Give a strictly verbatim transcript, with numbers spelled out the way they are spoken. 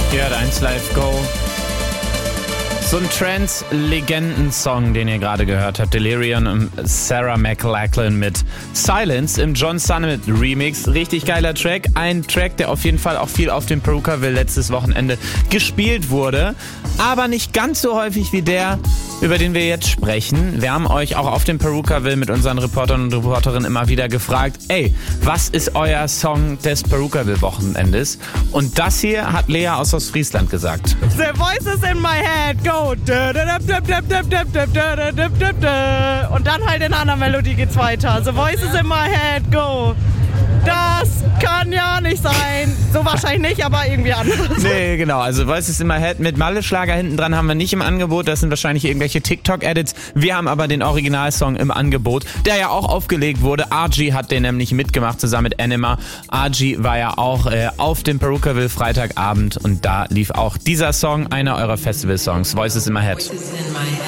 Ihr hört eins Live Go. So ein Trance-Legenden-Song, den ihr gerade gehört habt. Delirium und Sarah McLachlan mit Silence im John Summit Remix. Richtig geiler Track. Ein Track, der auf jeden Fall auch viel auf dem Perukaville letztes Wochenende gespielt wurde. Aber nicht ganz so häufig wie der, über den wir jetzt sprechen. Wir haben euch auch auf dem Perukaville mit unseren Reportern und Reporterinnen immer wieder gefragt, ey, was ist euer Song des Perukaville-Wochenendes? Und das hier hat Lea aus Ostfriesland gesagt. The voices in my head go. Und dann halt in einer Melodie geht's weiter. The voices in my head go. Das kann ja nicht sein. So wahrscheinlich nicht, aber irgendwie anders. Nee, genau. Also Voices in my head mit Malle-Schlager hinten dran haben wir nicht im Angebot. Das sind wahrscheinlich irgendwelche TikTok-Edits. Wir haben aber den Originalsong im Angebot, der ja auch aufgelegt wurde. R G hat den nämlich mitgemacht, zusammen mit Anima. R G war ja auch äh, auf dem Perukaville Freitagabend und da lief auch dieser Song, einer eurer Festival-Songs, Voices in my head.